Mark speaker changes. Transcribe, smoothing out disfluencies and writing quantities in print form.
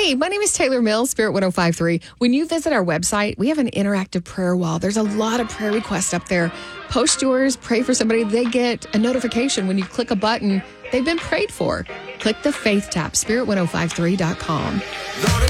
Speaker 1: Hey, my name is Taylor Mills, Spirit 1053. When you visit our website, we have an interactive prayer wall. There's a lot of prayer requests up there. Post yours, pray for somebody. They get a notification when you click a button. They've been prayed for. Click the Faith tab, spirit1053.com.